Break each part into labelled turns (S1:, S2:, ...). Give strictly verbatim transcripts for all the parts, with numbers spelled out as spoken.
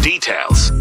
S1: details.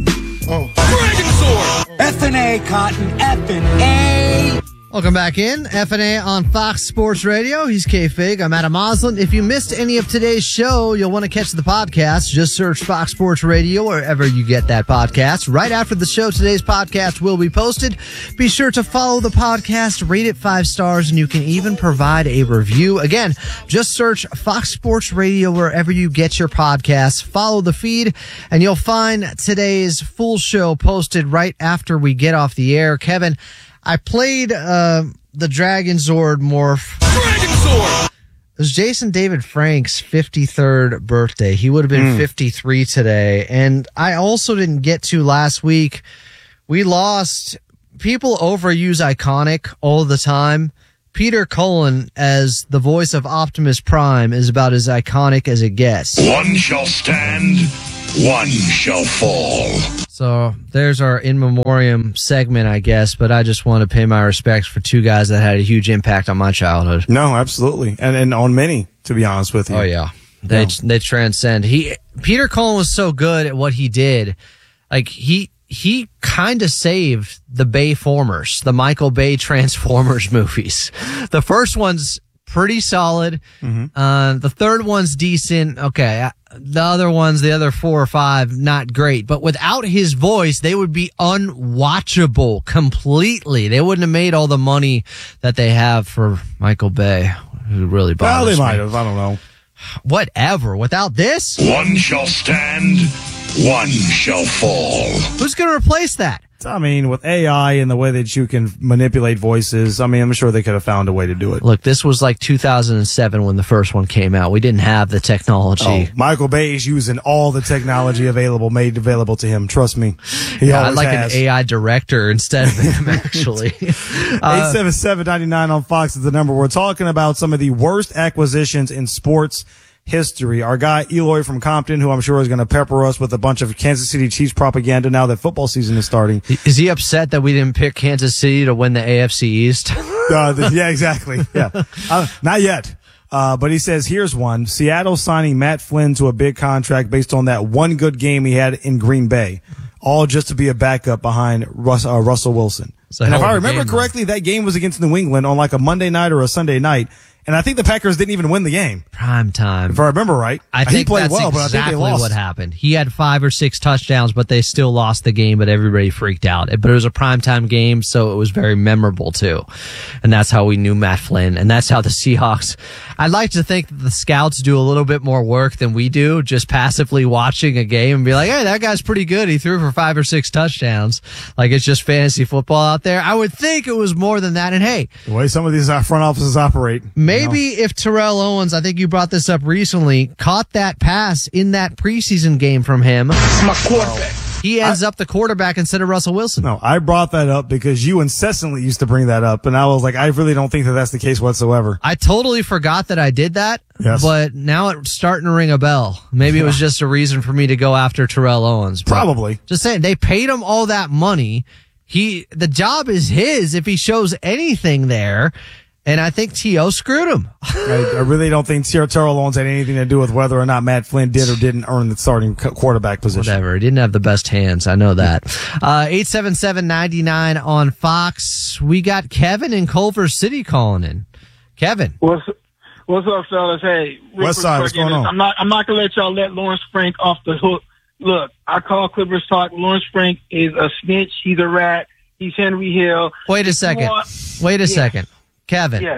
S2: Oh. Dragon Sword! F and A, Cotton. F and A.
S3: Welcome back in. F and A on Fox Sports Radio. He's K-Fig. I'm Adam Moslin. If you missed any of today's show, you'll want to catch the podcast. Just search Fox Sports Radio wherever you get that podcast. Right after the show, today's podcast will be posted. Be sure to follow the podcast, rate it five stars, and you can even provide a review. Again, just search Fox Sports Radio wherever you get your podcasts. Follow the feed, and you'll find today's full show posted right after we get off the air. Kevin, I played uh, the Dragon Zord morph.
S2: Dragon Sword!
S3: It was Jason David Frank's fifty-third birthday. He would have been mm. fifty-three today. And I also didn't get to last week. We lost. People overuse iconic all the time. Peter Cullen as the voice of Optimus Prime is about as iconic as it gets.
S1: One shall stand, one shall fall.
S3: So there's our in memoriam segment, I guess, but I just want to pay my respects for two guys that had a huge impact on my childhood.
S4: No, absolutely. And and on many, to be honest with you.
S3: Oh, yeah. They
S4: no.
S3: they transcend. He Peter Cullen was so good at what he did. Like, he he kind of saved the Bayformers, the Michael Bay Transformers movies. The first one's pretty solid. Mm-hmm. Uh, the third one's decent. Okay. The other ones, the other four or five, not great. But without his voice, they would be unwatchable completely. They wouldn't have made all the money that they have for Michael Bay. It really bothers
S4: well, they
S3: me.
S4: might have. I don't know.
S3: Whatever. Without this,
S1: one shall stand, one shall fall.
S3: Who's going to replace that?
S4: I mean, with A I and the way that you can manipulate voices, I mean, I'm sure they could have found a way to do it.
S3: Look, this was like two thousand seven when the first one came out. We didn't have the technology.
S4: Oh, Michael Bay is using all the technology available, made available to him. Trust me. He
S3: yeah,
S4: always
S3: I'd like
S4: has.
S3: an A I director instead of him, actually. uh,
S4: eight seven seven, nine nine on Fox is the number. We're talking about some of the worst acquisitions in sports history. Our guy Eloy from Compton, who I'm sure is going to pepper us with a bunch of Kansas City Chiefs propaganda now that football season is starting.
S3: Is he upset that we didn't pick Kansas City to win the A F C East?
S4: uh, the, yeah, exactly. Yeah, uh, not yet. Uh, but he says, here's one. Seattle signing Matt Flynn to a big contract based on that one good game he had in Green Bay, all just to be a backup behind Russ, uh, Russell Wilson. And if I remember game, correctly, though. That game was against New England on like a Monday night or a Sunday night. And I think the Packers didn't even win the game.
S3: Prime time.
S4: If I remember right.
S3: I think
S4: he played
S3: that's
S4: well,
S3: exactly
S4: but I think they lost.
S3: What happened. He had five or six touchdowns, but they still lost the game, but everybody freaked out. But it was a primetime game, so it was very memorable, too. And that's how we knew Matt Flynn. And that's how the Seahawks... I'd like to think that the scouts do a little bit more work than we do, just passively watching a game and be like, hey, that guy's pretty good. He threw for five or six touchdowns. Like, it's just fantasy football out there. I would think it was more than that. And, hey...
S4: The way some of these front offices operate.
S3: Maybe
S4: you know?
S3: if Terrell Owens, I think you brought this up recently, caught that pass in that preseason game from him.
S2: My quarterback.
S3: He ends
S4: I,
S3: up the quarterback instead of Russell Wilson.
S4: No, I brought that up because you incessantly used to bring that up, and I was like, I really don't think that that's the case whatsoever.
S3: I totally forgot that I did that,
S4: yes.
S3: But now it's starting to ring a bell. Maybe it was just a reason for me to go after Terrell Owens.
S4: Probably.
S3: Just saying, they paid him all that money. He, the job is his if he shows anything there. And I think T O screwed him.
S4: I, I really don't think Terrell Owens had anything to do with whether or not Matt Flynn did or didn't earn the starting quarterback position.
S3: Whatever. He didn't have the best hands. I know that. Uh, eight seven seven, nine nine on Fox. We got Kevin in Culver City calling in. Kevin.
S5: What's What's up, fellas? Hey, Rick
S4: What's up? What's going on?
S5: I'm not. I'm not gonna let y'all let Lawrence Frank off the hook. Look, I call Clippers talk. Lawrence Frank is a snitch. He's a rat. He's Henry Hill.
S3: Wait a second. Want, Wait a yeah. second. Kevin,
S5: yes.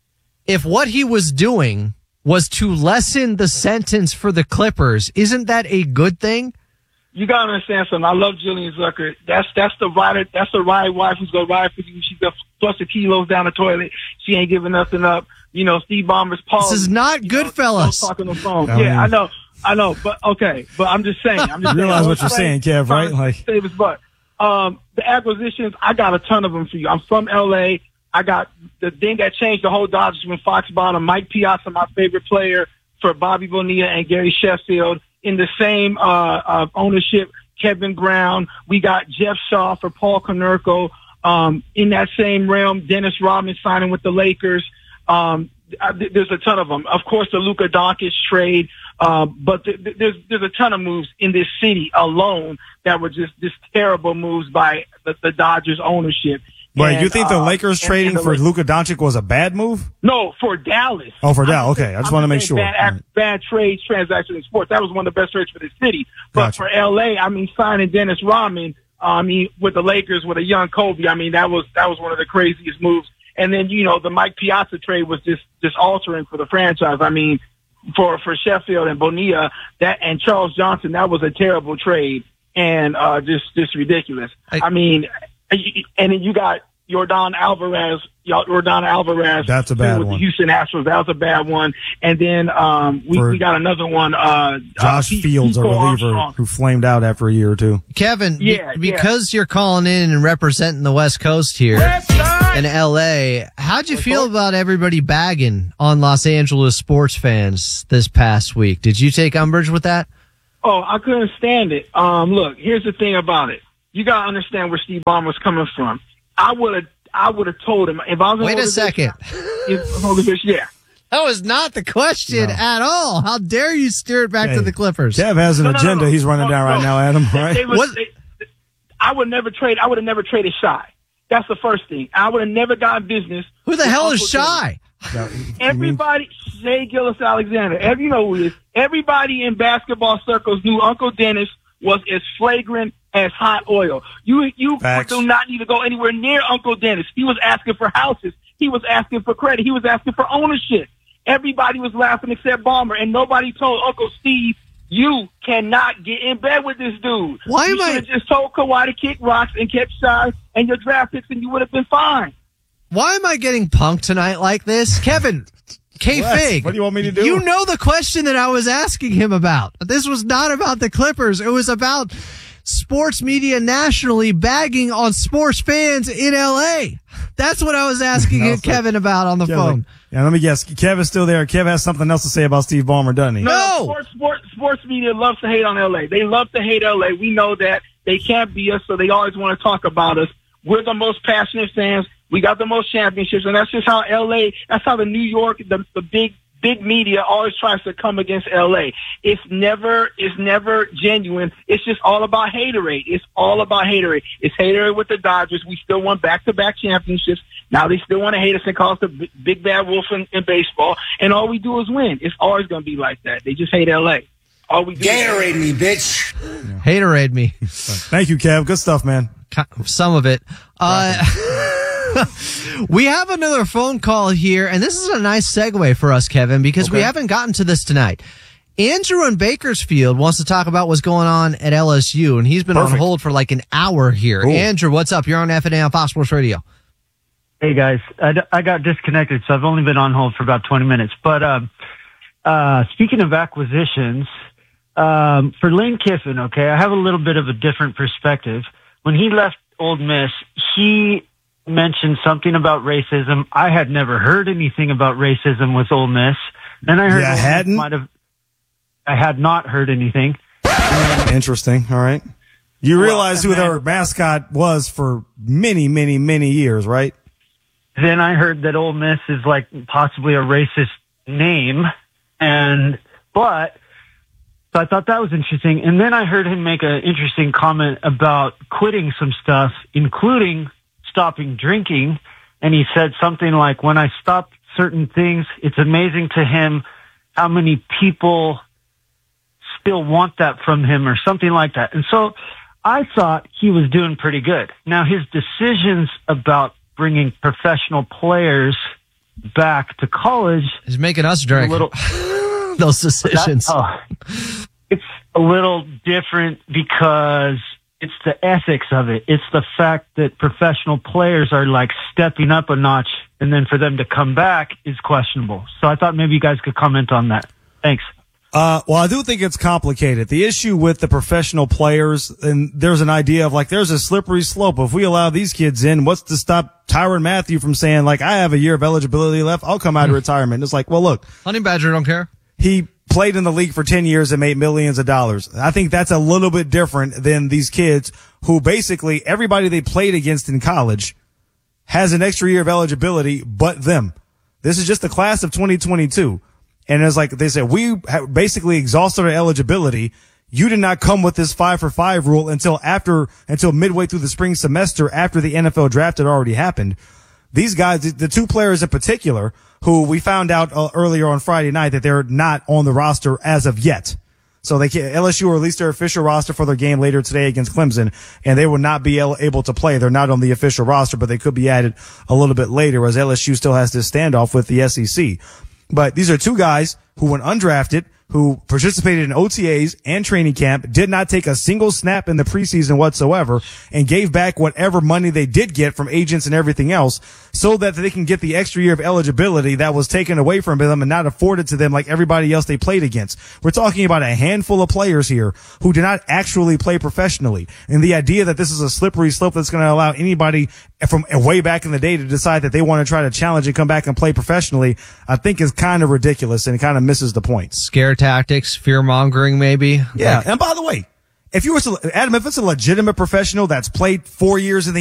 S3: If what he was doing was to lessen the sentence for the Clippers, isn't that a good thing?
S5: You gotta understand something. I love Jillian Zucker. That's that's the rider. That's the ride wife who's gonna ride for you. She's gonna flush the kilos down the toilet. She ain't giving nothing up. You know, Steve Ballmer's Paul.
S3: This is not Goodfellas.
S5: Talking on the phone. I yeah, mean, I know, I know, but okay. But I'm just saying. I'm just
S4: you realize
S5: saying,
S4: what you're saying, Kev, right? Like,
S5: save his butt. Um, the acquisitions. I got a ton of them for you. I'm from L A. I got the thing that changed the whole Dodgers when Fox bought him. Mike Piazza, my favorite player, for Bobby Bonilla and Gary Sheffield. In the same uh, uh, ownership, Kevin Brown. We got Jeff Shaw for Paul Konerko. Um, in that same realm, Dennis Rodman signing with the Lakers. Um, there's a ton of them. Of course, the Luka Doncic trade. Uh, but th- th- there's there's a ton of moves in this city alone that were just just terrible moves by the, the Dodgers ownership.
S4: Right,
S5: And,
S4: you think the
S5: uh,
S4: Lakers
S5: and-
S4: trading
S5: and the
S4: for
S5: Lakers-
S4: Luka Doncic was a bad move?
S5: No, for Dallas.
S4: Oh, for
S5: I'm
S4: Dallas.
S5: just
S4: Okay,
S5: saying-
S4: I just
S5: I'm
S4: want to make
S5: saying
S4: sure.
S5: Bad,
S4: All right.
S5: bad trades, transaction in sports. That was one of the best trades for the city. But
S4: Gotcha.
S5: for L A, I mean, signing Dennis Rodman, I mean, with the Lakers with a young Kobe, I mean, that was that was one of the craziest moves. And then, you know, the Mike Piazza trade was just just altering for the franchise. I mean, for for Sheffield and Bonilla, that and Charles Johnson, that was a terrible trade and uh, just just ridiculous.
S3: I-
S5: I mean, and then you got Yordan Alvarez, Yordan Alvarez.
S4: That's a bad
S5: with
S4: one.
S5: the Houston Astros. That was a bad one. And then um, we,
S4: For
S5: we got another one. Uh,
S4: Josh
S5: uh, Pete-
S4: Fields, a
S5: Pico
S4: reliever
S5: Armstrong.
S4: who flamed out after a year or two.
S3: Kevin, be-
S5: Yeah, yeah.
S3: because you're calling in and representing the West Coast here in L A, how'd you feel about everybody bagging on Los Angeles sports fans this past week? Did you take umbrage with that?
S5: Oh, I couldn't stand it. Um, look, here's the thing about it. You got to understand where Steve Ballmer was coming from. I would have, I would have told him if I was.
S3: Wait a second.
S5: If, yeah.
S3: That was not the question
S4: No.
S3: at all. How dare you steer it back
S4: Hey,
S3: to the Clippers?
S4: Kev has an
S5: No, no, no,
S4: agenda
S5: no.
S4: he's running
S5: No,
S4: down right
S5: no.
S4: now, Adam,
S5: They-
S4: right?
S5: they was-
S3: What-
S5: they- I would never trade. I would have never traded Shy. That's the first thing. I would have never gotten business.
S3: Who the
S5: with
S3: hell
S5: Uncle
S3: is Shy?
S4: No, you mean-
S5: Everybody, Shea Gillis Alexander, every, you know who he is. Everybody in basketball circles knew Uncle Dennis was as flagrant as hot oil. You you
S4: Facts.
S5: do not need to go anywhere near Uncle Dennis. He was asking for houses. He was asking for credit. He was asking for ownership. Everybody was laughing except Ballmer, and nobody told Uncle Steve, you cannot get in bed with this dude.
S3: Why
S5: you
S3: am I-
S5: should have just told Kawhi to kick rocks and kept Shy and your draft picks, and you would have been fine.
S3: Why am I getting punked tonight like this? Kevin, K-Fig.
S4: What do you want me to do?
S3: You know the question that I was asking him about. This was not about the Clippers. It was about sports media nationally bagging on sports fans in L A. That's what I was asking
S4: No,
S3: him,
S4: sir.
S3: Kevin about on the
S4: Kev,
S3: phone.
S4: yeah, let me guess. Kev is still there. Kev has something else to say about Steve Ballmer, doesn't he?
S3: No.
S5: Sports, sports, sports media loves to hate on L A. They love to hate L A. We know that. They can't be us, so they always want to talk about us. We're the most passionate fans. We got the most championships, and that's just how L A, that's how the New York, the, the big, big media always tries to come against L A. It's never, it's never genuine. It's just all about haterade. It's all about haterade. It's haterade with the Dodgers. We still won back-to-back championships. Now they still want to hate us and call us the big, big bad wolf in, in baseball, and all we do is win. It's always going to be like that. They just hate L A. All we do
S2: Gatorade me, bitch.
S3: Haterade me.
S4: Thank you, Kev. Good stuff, man.
S3: Some of it. Uh, we have another phone call here, and this is a nice segue for us, Kevin, because we
S4: Okay.
S3: haven't gotten to this tonight. Andrew in Bakersfield wants to talk about what's going on at L S U, and he's been on
S4: Perfect.
S3: hold for like an hour here.
S4: Cool.
S3: Andrew, what's up? You're on F N A on Fox Sports Radio.
S6: Hey guys, I, d- I got disconnected, so I've only been on hold for about twenty minutes. But um, uh, speaking of acquisitions, um, for Lane Kiffin, okay, I have a little bit of a different perspective. When he left Ole Miss, he mentioned something about racism. I had never heard anything about racism with Ole Miss. Then I heard
S4: Yeah,
S6: Ole Miss
S4: hadn't?
S6: might have. I had not heard anything.
S4: Interesting. All right. You realize who
S6: and then-
S4: their mascot was for many, many, many years, right?
S6: Then I heard that Ole Miss is like possibly a racist name, and but so I thought that was interesting. And then I heard him make an interesting comment about quitting some stuff, including stopping drinking. And he said something like, "When I stop certain things, it's amazing to him how many people still want that from him," or something like that. And so I thought he was doing pretty good. Now his decisions about bringing professional players back to college,
S3: He's making us
S6: a
S3: drink
S6: little,
S3: those decisions.
S6: oh, it's a little different because it's the ethics of it. It's the fact that professional players are like stepping up a notch, and then for them to come back is questionable. So I thought maybe you guys could comment on that. Thanks.
S4: Uh, well, I do think it's complicated. The issue with the professional players, and there's an idea of like, there's a slippery slope. If we allow these kids in, what's to stop Tyrann Mathieu from saying like, I have a year of eligibility left. I'll come out of retirement. It's like, well, look,
S3: Honey Badger don't care.
S4: he played in the league for ten years and made millions of dollars. I think that's a little bit different than these kids who basically everybody they played against in college has an extra year of eligibility, but them. This is just the class of twenty twenty-two. And it's like they said, we have basically exhausted our eligibility. You did not come with this five for five rule until after, until midway through the spring semester after the N F L draft had already happened. These guys, the, the two players in particular, who we found out uh, earlier on Friday night that they're not on the roster as of yet. So they can, L S U released their official roster for their game later today against Clemson, and they will not be able to play. They're not on the official roster, but they could be added a little bit later as L S U still has this standoff with the S E C. But these are two guys who went undrafted, who participated in O T As and training camp, did not take a single snap in the preseason whatsoever, and gave back whatever money they did get from agents and everything else so that they can get the extra year of eligibility that was taken away from them and not afforded to them like everybody else they played against. We're talking about a handful of players here who did not actually play professionally. And the idea that this is a slippery slope that's going to allow anybody from way back in the day to decide that they want to try to challenge and come back and play professionally, I think is kind of ridiculous and it kind of misses the point.
S3: Scare tactics, fear mongering, maybe.
S4: Yeah.
S3: Like,
S4: and by the way, if you were to, Adam, if it's a legitimate professional that's played four years in the